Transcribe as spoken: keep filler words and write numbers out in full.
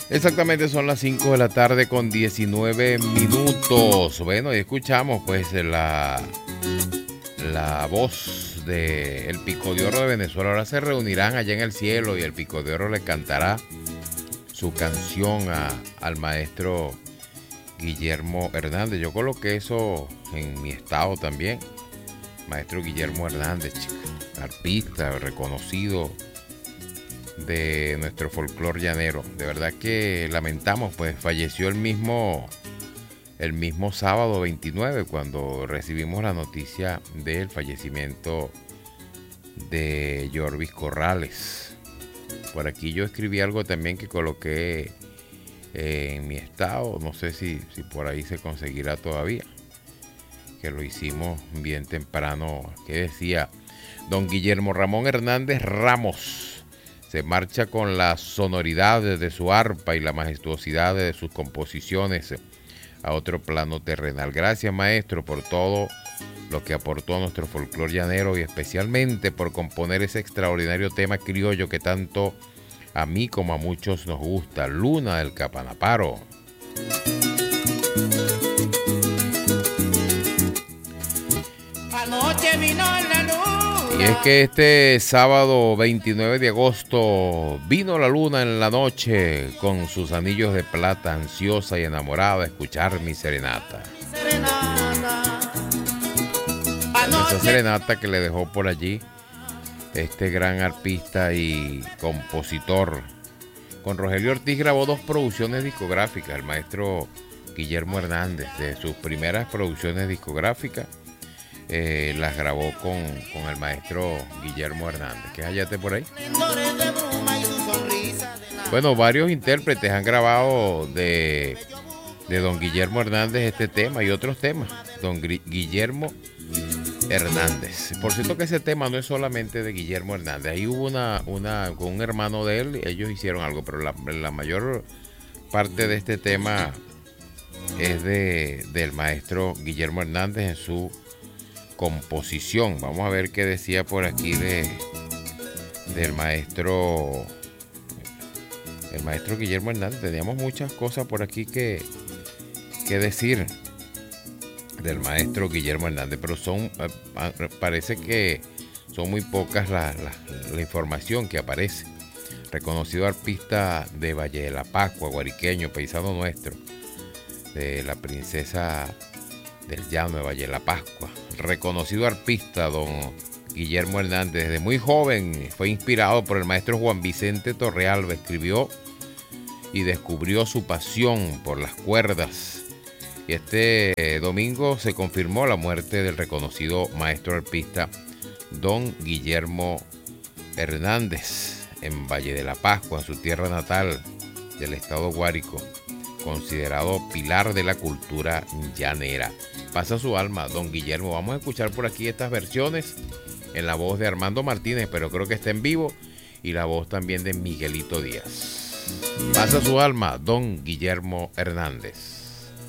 Exactamente son las cinco de la tarde con diecinueve minutos. Bueno, y escuchamos pues la, la voz de El Pico de Oro de Venezuela. Ahora se reunirán allá en el cielo y El Pico de Oro le cantará su canción a, al maestro Guillermo Hernández. Yo coloqué eso en mi estado también. Maestro Guillermo Hernández, chico, arpista reconocido de nuestro folclor llanero. De verdad que lamentamos, pues falleció el mismo el mismo sábado veintinueve cuando recibimos la noticia del fallecimiento de Jorvis Corrales. Por aquí yo escribí algo también que coloqué en mi estado, no sé si, si por ahí se conseguirá todavía, que lo hicimos bien temprano, que decía: don Guillermo Ramón Hernández Ramos se marcha con la sonoridad de su arpa y la majestuosidad de sus composiciones a otro plano terrenal. Gracias, maestro, por todo lo que aportó a nuestro folclor llanero y especialmente por componer ese extraordinario tema criollo que tanto a mí como a muchos nos gusta, Luna del Capanaparo. Anoche vino la luna. Y es que este sábado veintinueve de agosto vino la luna en la noche con sus anillos de plata, ansiosa y enamorada a escuchar mi serenata. Serenata. Esa serenata que le dejó por allí este gran arpista y compositor. Con Rogelio Ortiz grabó dos producciones discográficas, el maestro Guillermo Hernández. De sus primeras producciones discográficas eh, las grabó con, con el maestro Guillermo Hernández. ¿Qué hallaste por ahí? Bueno, varios intérpretes han grabado de, de don Guillermo Hernández este tema y otros temas. Don Guillermo Hernández. Por cierto que ese tema no es solamente de Guillermo Hernández. Ahí hubo una, una con un hermano de él, ellos hicieron algo, pero la, la mayor parte de este tema es de, del maestro Guillermo Hernández en su composición. Vamos a ver qué decía por aquí de del maestro el maestro Guillermo Hernández. Teníamos muchas cosas por aquí que, que decir del maestro Guillermo Hernández, pero son parece que son muy pocas la, la, la información que aparece. Reconocido arpista de Valle de la Pascua, guariqueño, paisano nuestro, de la princesa del llano de Valle de la Pascua. Reconocido arpista don Guillermo Hernández, desde muy joven fue inspirado por el maestro Juan Vicente Torrealba. Escribió y descubrió su pasión por las cuerdas. Y este domingo se confirmó la muerte del reconocido maestro arpista don Guillermo Hernández en Valle de la Pascua, en su tierra natal del estado Guárico, considerado pilar de la cultura llanera. Pasa su alma, don Guillermo. Vamos a escuchar por aquí estas versiones en la voz de Armando Martínez, pero creo que está en vivo, y la voz también de Miguelito Díaz. Pasa su alma, don Guillermo Hernández.